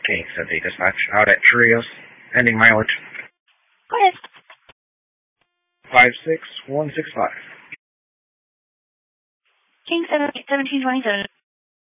King 78 dispatch out at Trios, ending mileage Go ahead. 56165. King 1727.